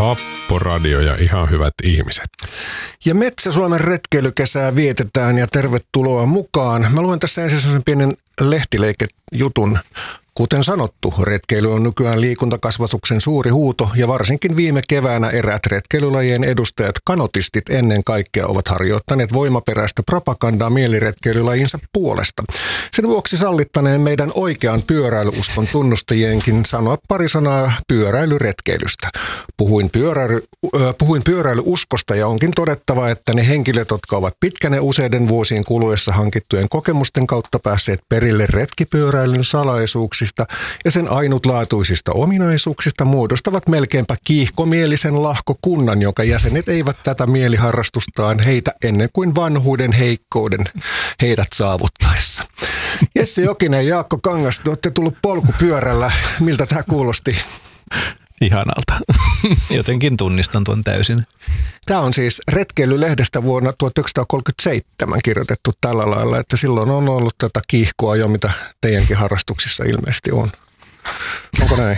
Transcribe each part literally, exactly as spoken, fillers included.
Happoradio ja ihan hyvät ihmiset. Ja Metsä-Suomen retkeilykesää vietetään ja tervetuloa mukaan. Mä luen tässä ensin sellaisen pienen lehtileikejutun. Kuten sanottu, retkeily on nykyään liikuntakasvatuksen suuri huuto ja varsinkin viime keväänä eräät retkeilylajien edustajat, kanotistit ennen kaikkea, ovat harjoittaneet voimaperäistä propagandaa mieliretkeilylajinsa puolesta. Sen vuoksi sallittaneen meidän oikean pyöräilyuskon tunnustajienkin sanoa pari sanaa pyöräilyretkeilystä. Puhuin, pyöräily, äh, puhuin pyöräilyuskosta ja onkin todettava, että ne henkilöt, jotka ovat pitkänä useiden vuosien kuluessa hankittujen kokemusten kautta päässeet perille retkipyöräilyn salaisuuksista ja sen ainutlaatuisista ominaisuuksista, muodostavat melkeinpä kiihkomielisen lahkokunnan, jonka jäsenet eivät tätä mieliharrastustaan heitä ennen kuin vanhuuden heikkouden heidät saavuttaessa. Jesse Jokinen, Jaakko Kangas, te olette tullut polkupyörällä. Miltä tämä kuulosti? Ihanalta. Jotenkin tunnistan tuon täysin. Tämä on siis Retkeilylehdestä vuonna tuhatyhdeksänsataakolmekymmentäseitsemän kirjoitettu tällä lailla, että silloin on ollut tätä kiihkoa jo, mitä teidänkin harrastuksissa ilmeisesti on. Onko näin?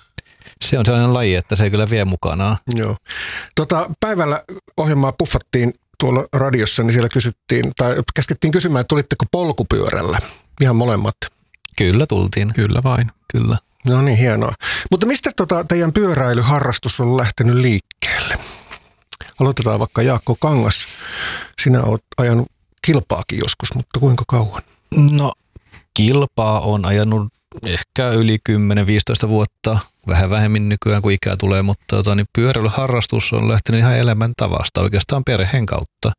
Se on sellainen laji, että se ei kyllä vie mukanaan. Joo. Tota, päivällä ohjelmaa puffattiin tuolla radiossa, niin siellä kysyttiin, tai käskettiin kysymään, että tulitteko polkupyörällä? Ihan molemmat. Kyllä tultiin. Kyllä vain. Kyllä. No niin, hienoa. Mutta mistä tota teidän pyöräilyharrastus on lähtenyt liikkeelle? Aloitetaan vaikka Jaakko Kangas. Sinä olet ajanut kilpaakin joskus, mutta kuinka kauan? No, kilpaa on ajanut ehkä yli kymmenen viisitoista vuotta, vähän vähemmän nykyään kuin ikää tulee, mutta tota, niin pyöräilyharrastus on lähtenyt ihan elämäntavasta oikeastaan perheen kautta.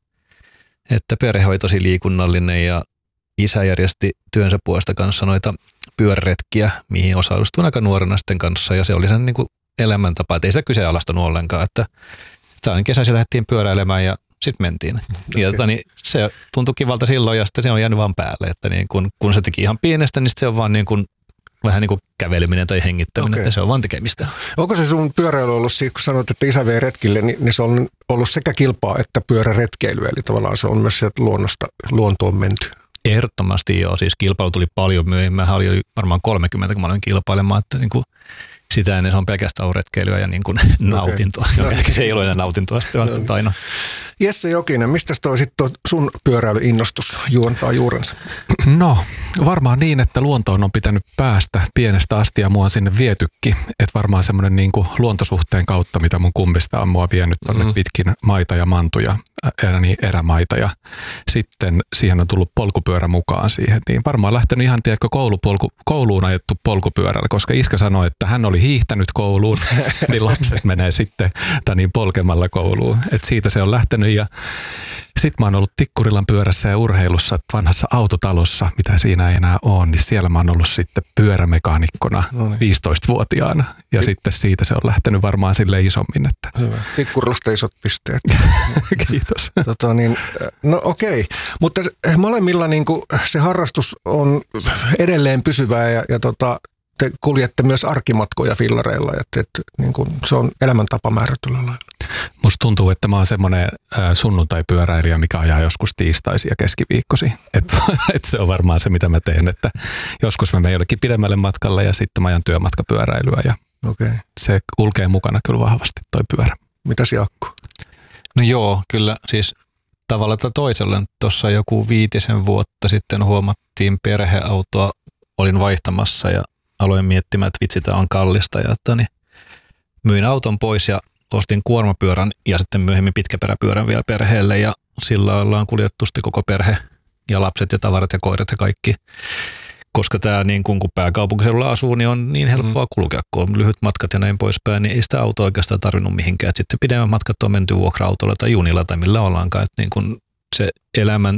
Että perhe oli tosi liikunnallinen ja isä järjesti työnsä puolesta kanssa noita pyöräretkiä, mihin osallistuin aika nuorena sitten kanssa, ja se oli sen niin kuin elämäntapa, että ei sitä kyseenalaistanut ollenkaan, että kesäisin lähdettiin pyöräilemään ja sitten mentiin. Okay. Ja tota, niin se tuntui kivalta silloin ja sitten se on jäänyt vaan päälle, että niin kun, kun se teki ihan pienestä, niin se on vaan niin kuin, vähän niin kuin käveleminen tai hengittäminen, okay. Että se on vaan tekemistä. Onko se sun pyöräily ollut siitä, kun sanoit, että isä vei retkille, niin, niin se on ollut sekä kilpaa että pyöräretkeilyä, eli tavallaan se on myös sieltä luonnosta, luontoon menty? Ehdottomasti joo, siis kilpailu tuli paljon myöhemmin. Mähän oli varmaan kolmekymmentä, kun mä olin kilpailemaan, että niin kuin sitä ennen se on pelkästään retkeilyä ja niin kuin okay. nautintoa. No. Ehkä se ei ole enää nautintoa sitten välttämättä aina. Jesse Jokinen, mistä toi sitten sun pyöräilyinnostus juontaa juurensa? No, varmaan niin, että luontoon on pitänyt päästä pienestä asti ja mua on sinne vietykin. Että varmaan semmoinen niin kuin luontosuhteen kautta, mitä mun kummista on mua vienyt tonne mm. pitkin maita ja mantuja, erä, niin erämaita. Ja sitten siihen on tullut polkupyörä mukaan siihen. Niin varmaan lähtenyt ihan tiedätkö, koulupolku, kouluun ajettu polkupyörällä, koska iskä sanoi, että hän oli hiihtänyt kouluun, niin lapset menee sitten tai niin polkemalla kouluun. Et siitä se on lähtenyt ja sitten mä oon ollut Tikkurilan pyörässä ja urheilussa vanhassa autotalossa, mitä siinä ei enää ole, niin siellä mä oon ollut sitten pyörämekaanikkona no niin. viisitoistavuotiaana ja Tik- sitten siitä se on lähtenyt varmaan sille isommin. Että hyvä. Tikkurilasta isot pisteet. Kiitos. Tota niin, no okei, mutta molemmilla niin kuin se harrastus on edelleen pysyvää ja, ja tota, te kuljette myös arkimatkoja fillareilla, että, että niin kuin se on elämäntapa määrätyllä lailla. Musta tuntuu, että mä oon semmoinen sunnuntai-pyöräilijä, mikä ajaa joskus tiistaisia ja keskiviikkosi. Että et se on varmaan se, mitä mä teen, että joskus mä menen jollekin pidemmälle matkalle ja sitten mä ajan työmatkapyöräilyä ja okay. Se kulkee mukana kyllä vahvasti toi pyörä. Mitäs Jaakko? No joo, kyllä siis tavalla tai toisella. Tuossa joku viitisen vuotta sitten huomattiin perheautoa, olin vaihtamassa ja aloin miettimään, että vitsi, tämä on kallista ja että niin myin auton pois ja ostin kuormapyörän ja sitten myöhemmin pitkäperäpyörän vielä perheelle ja sillä ollaan kuljettu sitten koko perhe ja lapset ja tavarat ja koirat ja kaikki. Koska tämä niin kun pääkaupunkiseudulla asuu, niin on niin helppoa kulkea, kun on lyhyt matkat ja näin poispäin, niin ei sitä autoa oikeastaan tarvinnut mihinkään. Et sitten pidemmät matkat on menty vuokra-autolla tai junilla tai millä ollaankaan. Että niin kun se elämän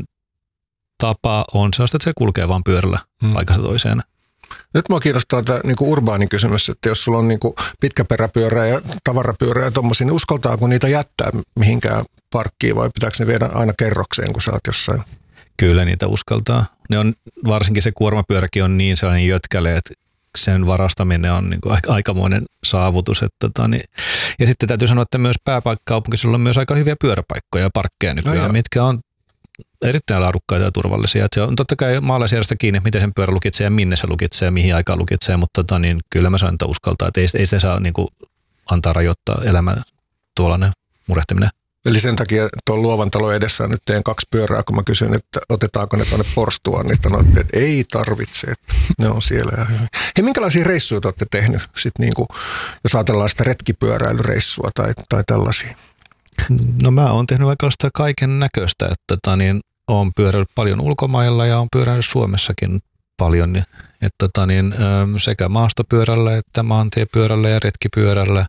tapa on sellaista, että se kulkee vaan pyörällä hmm. paikasta toiseen. Nyt mua kiinnostaa tämä niin kuin urbaani kysymys, että jos sulla on niin kuin pitkäperäpyörää ja tavarapyörää ja tommosia, niin uskaltaako niitä jättää mihinkään parkkiin vai pitääkö ne viedä aina kerrokseen, kun sä oot jossain? Kyllä niitä uskaltaa. Ne on, varsinkin se kuormapyöräkin on niin sellainen jötkäle, että sen varastaminen on niin kuin aikamoinen saavutus. Että tota, niin. Ja sitten täytyy sanoa, että myös pääkaupunkiseudulla on myös aika hyviä pyöräpaikkoja ja parkkeja nykyään, no mitkä on erittäin laadukkaita ja turvallisia. Että se on totta kai maalaisjärjestä kiinni, miten sen pyörä lukitsee ja minne se lukitsee ja mihin aikaan lukitsee, mutta tota, niin kyllä mä sanon, että uskaltaa, että ei, ei se saa niin kuin antaa rajoittaa elämää tuollainen murehtiminen. Eli sen takia tuon luovan talon edessä on nyt teidän kaksi pyörää, kun mä kysyin, että otetaanko ne tuonne porstuaan, niin sanoitte, että ei tarvitse, että ne on siellä ja hyvin. Hei, minkälaisia reissuja te olette tehnyt, sit niin kuin, jos ajatellaan sitä retkipyöräilyreissua tai, tai tällaisia? No mä oon tehnyt oikeastaan kaiken näköistä, että tota, niin, oon pyöräillyt paljon ulkomailla ja oon pyöräillyt Suomessakin paljon, niin, että tota, niin, sekä maastopyörällä että maantiepyörällä ja retkipyörällä.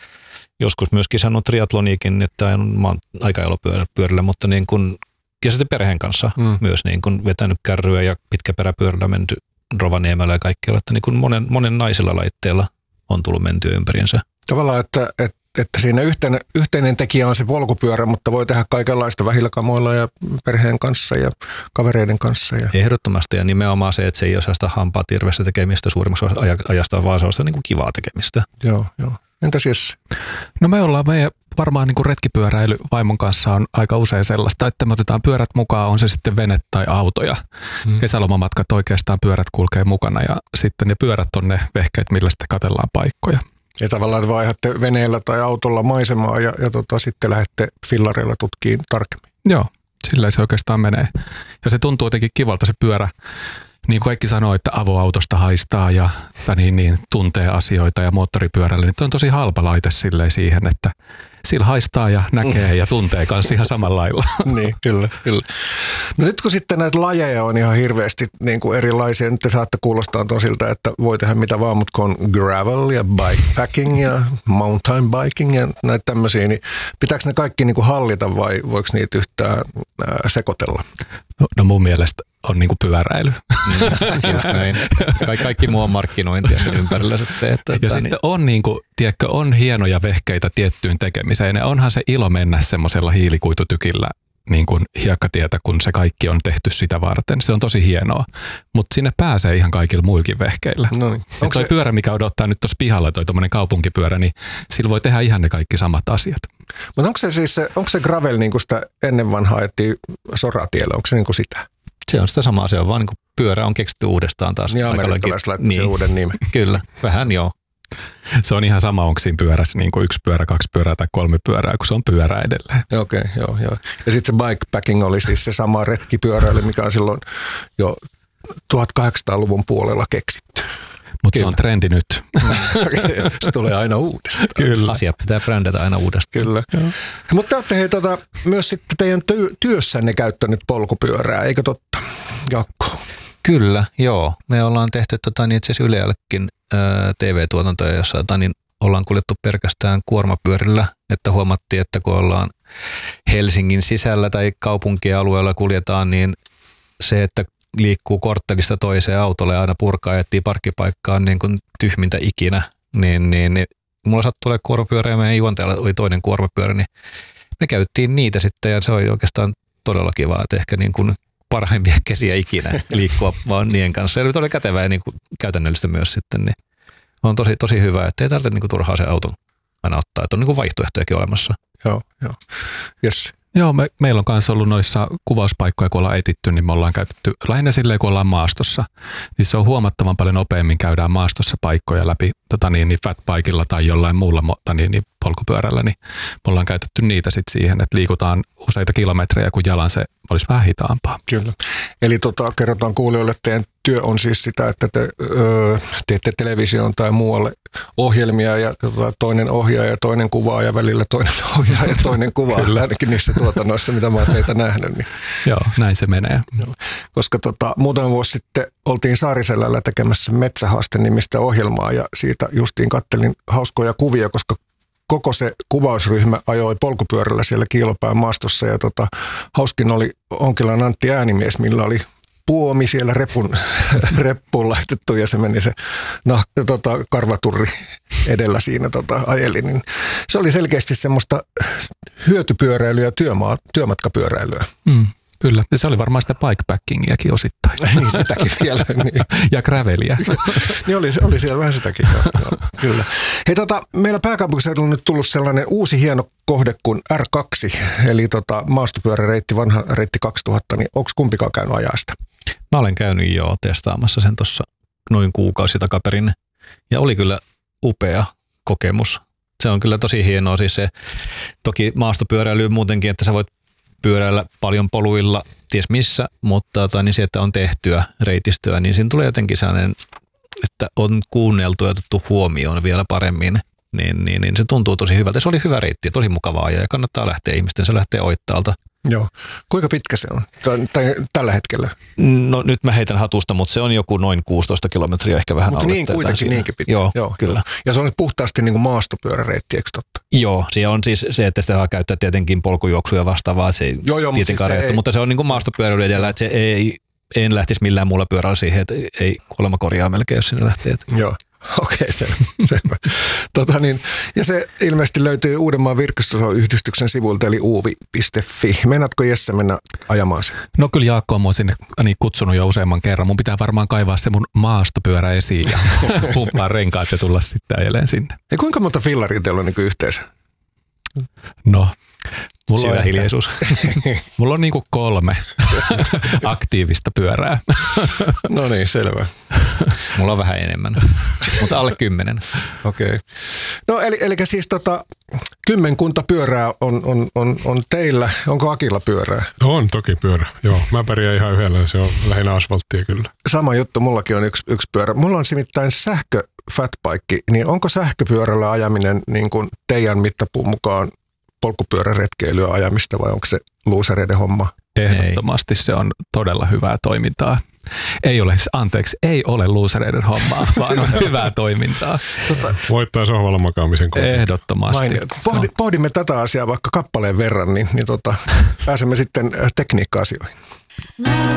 Joskus myöskin sanonut triatloniikin, että mä oon aika pyörällä, mutta niin kun, ja sitten perheen kanssa mm. myös niin kun vetänyt kärryä ja pitkäperäpyörällä menty Rovaniemellä ja kaikkialla, että niin kun monen, monen naisilla laitteella on tullut mentyä ympäriinsä. Tavallaan, että, että, että siinä yhteinen, yhteinen tekijä on se polkupyörä, mutta voi tehdä kaikenlaista vähillä kamoilla ja perheen kanssa ja kavereiden kanssa. Ja. Ehdottomasti ja nimenomaan se, että se ei ole sellaista hampaa tirvestä tekemistä suurimmaksi ajasta, vaan se on niin kuin kivaa tekemistä. Joo, joo. Entäs Jesse? No me ollaan meidän varmaan niin kuin retkipyöräily vaimon kanssa on aika usein sellaista, että me otetaan pyörät mukaan, on se sitten vene tai autoja. Hmm. Kesälomamatkat oikeastaan pyörät kulkee mukana ja sitten ne pyörät on ne vehkeet, millä sitten katsellaan paikkoja. Ja tavallaan vaihdatte veneellä tai autolla maisemaa ja, ja tota, sitten lähdette fillareilla tutkiin tarkemmin. Joo, sillä se oikeastaan menee. Ja se tuntuu jotenkin kivalta se pyörä. Niin kuin kaikki sanoo, että avoautosta haistaa ja niin, niin, tuntee asioita ja moottoripyörällä, niin on tosi halpa laite silleen siihen, että sillä haistaa ja näkee ja tuntee kanssa ihan samalla lailla. Niin, kyllä, kyllä. No nyt kun sitten näitä lajeja on ihan hirveästi niin kuin erilaisia, nyt te saatte kuulostaa tosilta, että voi tehdä mitä vaan, mutta kun on gravel ja bikepacking ja mountain biking ja näitä tämmöisiä, niin pitääkö ne kaikki niin kuin hallita vai voiko niitä yhtään ää, sekoitella? No, no mun mielestä on niinku pyöräily. Just näin. Ka- kaikki muu on markkinointia sen ympärillä sitten. Että, ja että sitten niin. on, niinku, tiedätkö, on hienoja vehkeitä tiettyyn tekemiseen. Ja onhan se ilo mennä semmoisella hiilikuitutykillä niin kuin hiekkatietä, kun se kaikki on tehty sitä varten. Se on tosi hienoa. Mutta sinne pääsee ihan kaikilla muillakin vehkeillä. No niin. Toi se pyörä, mikä odottaa nyt tuossa pihalla, toi tommonen kaupunkipyörä, niin sillä voi tehdä ihan ne kaikki samat asiat. Mutta onko se siis se, onko se gravel niin kuin sitä ennen vanhaa ajettiin soratiellä, onko se niin kuin sitä? Se on sitä samaa, se on vaan niin kuin pyörä on keksitty uudestaan taas. Niin amerikkalaiset laittoi niin. uuden nimen. Kyllä, vähän joo. Se on ihan sama, onko siinä pyörässä niin kuin yksi pyörä, kaksi pyörää tai kolme pyörää, kun se on pyörä edelleen. Okei, okay, joo, joo. Ja sitten se bikepacking oli siis se sama retkipyöräily, mikä on silloin jo tuhatkahdeksansataaluvun puolella keksitty. Mutta se on trendi nyt. Se tulee aina uudestaan. Kyllä. Asia pitää brändätä aina uudestaan. Kyllä. Mutta te olette hei, tota, myös sitten teidän ty- työssänne käyttänyt polkupyörää, eikö totta, Jakko? Kyllä, joo. Me ollaan tehty tota, niin itse asiassa Yleällekin ää, T V-tuotantoja, jossa tota, niin ollaan kuljettu pelkästään kuormapyörillä, että huomattiin, että kun ollaan Helsingin sisällä tai kaupunkialueella kuljetaan, niin se, että liikkuu korttelista toiseen autolle ja aina purkaa ja etsii parkkipaikkaan niin kuin tyhmintä ikinä, niin, niin, niin mulla sattui olemaan kuormapyörä ja meidän juontajalla oli toinen kuormapyörä, niin me käyttiin niitä sitten ja se oli oikeastaan todella kiva, että ehkä niin kuin parhaimpia kesiä ikinä liikkua vaan niiden kanssa. Ja nyt oli kätevää ja niin kuin käytännöllistä myös sitten, niin on tosi, tosi hyvä, että ei tarvitse niin kuin turhaa se auton aina ottaa, että on niin kuin vaihtoehtojakin olemassa. Joo, joo. Yes. Joo, me, meillä on kanssa ollut noissa kuvauspaikkoja, kun ollaan etitty, niin me ollaan käytetty lähinnä silleen, kun ollaan maastossa. Niin se on huomattavan paljon nopeammin käydään maastossa paikkoja läpi tota niin, niin fatbikella tai jollain muulla tota niin, niin polkupyörällä. Niin me ollaan käytetty niitä sitten siihen, että liikutaan useita kilometrejä, kun jalan se olisi vähän hitaampaa. Kyllä. Eli tota, kerrotaan kuulijoille, että teidän työ on siis sitä, että te öö, teette televisioon tai muualle ohjelmia ja tota, toinen ohjaa ja toinen kuvaa ja välillä toinen ohjaa ja toinen kuvaa. Ainakin niissä tuotannoissa, mitä mä oon teitä nähnyt. Niin. Joo, näin se menee. Joo. Koska tota, muutama vuosi sitten oltiin Saariselällä tekemässä Metsähaaste-nimistä ohjelmaa ja siitä justiin kattelin hauskoja kuvia, koska koko se kuvausryhmä ajoi polkupyörällä siellä Kiilopään maastossa ja tota, hauskin oli Onkilan Antti Äänimies, millä oli puomi siellä repun, reppuun laitettu ja se meni se nah, tota, karvaturri edellä siinä tota, ajeli. Niin se oli selkeästi semmoista hyötypyöräilyä ja työmaa, työmatkapyöräilyä. Mm. Kyllä, ja se oli varmaan sitä bikepackingiakin osittain. Niin, sitäkin vielä. Niin. Ja graveliä. Niin oli, oli siellä vähän sitäkin, joo, joo, kyllä. Hei, tota, meillä pääkaupunkiseudulla on nyt tullut sellainen uusi hieno kohde kuin R kaksi, eli tota, maastopyöräreitti, vanha reitti kaksituhatta, niin onko kumpikaan käynyt ajaa sitä? Mä olen käynyt jo testaamassa sen tuossa noin kuukausi takaperin, ja oli kyllä upea kokemus. se on kyllä tosi hienoa. Siis se, toki maastopyöräily muutenkin, että sä voit pyöräillä paljon poluilla, ties missä, mutta tota, niin se, että on tehtyä reitistöä, niin siinä tulee jotenkin sellainen, että on kuunneltu ja otettu huomioon vielä paremmin, niin, niin, niin se tuntuu tosi hyvältä. Se oli hyvä reitti ja tosi mukavaa ja kannattaa lähteä ihmisten, se lähtee Oittaalta. Joo. Kuinka pitkä se on tai, tai tällä hetkellä? No nyt mä heitän hatusta, mutta se on joku noin kuusitoista kilometriä, ehkä vähän mutta alle niin kuitenkin siinä. niinkin pitkä. Joo, Joo, kyllä. Ja se on puhtaasti niin kuin maastopyöräreitti, eikö totta? Joo, se on siis se, että sitä saa käyttää tietenkin polkujuoksuja vastaavaa, se ei joo, joo, mutta, siis se ei. Mutta se on niin kuin maastopyöräily edellä, että se ei, en lähtisi millään muulla pyörällä siihen, että ei kuolema korjaa melkein, jos sinne lähtee. Joo. Okei, okay, selvä. selvä. Tota niin, ja se ilmeisesti löytyy Uudenmaan virkistysyhdistyksen sivuilta, eli uuvi piste fi. Meinaatko Jesse mennä ajamaan sen? No kyllä Jaakko on mua sinne niin kutsunut jo useamman kerran. Mun pitää varmaan kaivaa se mun maastopyörä esiin ja pumppaa renkaat ja tulla sitten ajeleen sinne. Ja kuinka monta fillaria teillä on niin kuin yhteensä? No, mulla on, hiljaisuus. mulla on niin kuin kolme aktiivista pyörää. No niin, selvä. Mulla on vähän enemmän, mutta alle kymmenen. Okei. Okay. No eli, eli siis tota, kymmenkunta pyörää on, on, on, on teillä. Onko Akilla pyörää? On toki pyörä, joo. Mä pärjään ihan yhdellä, se on lähinnä asfalttia kyllä. Sama juttu, mullakin on yksi, yksi pyörä. Mulla on nimittäin sähkö fatbike, niin onko sähköpyörällä ajaminen niin kuin teidän mittapuun mukaan polkupyöräretkeilyä ajamista vai onko se luusereiden homma? Ehdottomasti se on todella hyvää toimintaa. Ei ole, anteeksi, ei ole luusereiden hommaa, vaan on hyvää toimintaa. Tota, voittaa sohvalla makaamisen kohdalla. Ehdottomasti. Pohdi, pohdimme tätä asiaa vaikka kappaleen verran, niin, niin tota, pääsemme sitten tekniikka-asioihin.